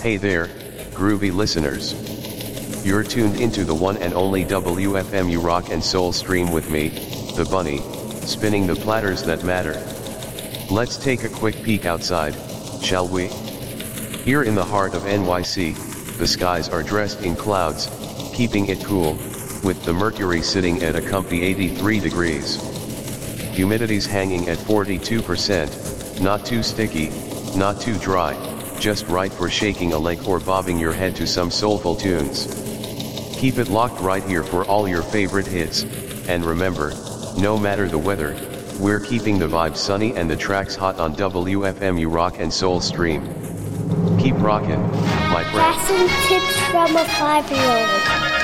Hey there, groovy listeners. You're tuned into the one and only WFMU Rock and Soul stream with me, the Bunny, spinning the platters that matter. Let's take a quick peek outside, shall we? Here in the heart of NYC, the skies are dressed in clouds, keeping it cool, with the mercury sitting at a comfy 83 degrees. Humidity's hanging at 42%, not too sticky, not too dry, just right for shaking a leg or bobbing your head to some soulful tunes. Keep it locked right here for all your favorite hits, and remember, no matter the weather, we're keeping the vibe sunny and the tracks hot on WFMU Rock and Soul stream. Keep rockin', my friend. Fashion tips from a 5-year-old.